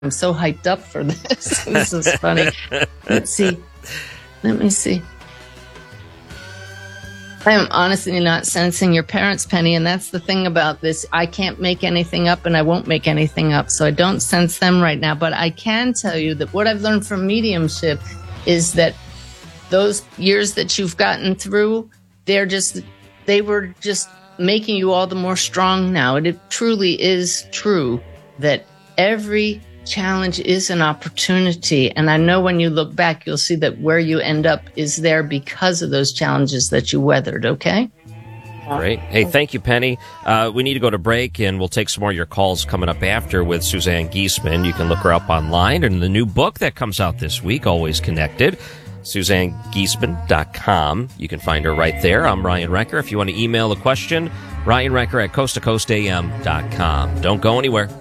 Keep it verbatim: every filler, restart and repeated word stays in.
I'm so hyped up for this. This is funny. Let's see. Let me see. I am honestly not sensing your parents, Penny, and that's the thing about this. I can't make anything up, and I won't make anything up, so I don't sense them right now. But I can tell you that what I've learned from mediumship is that those years that you've gotten through, they're just, they were just making you all the more strong now. And it truly is true that every challenge is an opportunity. And I know when you look back, you'll see that where you end up is there because of those challenges that you weathered, okay? Great. Hey, thank you, Penny. Uh, we need to go to break, and we'll take some more of your calls coming up after with Suzanne Giesemann. You can look her up online, and the new book that comes out this week, Always Connected, Suzanne Giesemann dot com. You can find her right there. I'm Ryan Wrecker. If you want to email a question, Ryan Wrecker at coast to coast a m dot com. Don't go anywhere.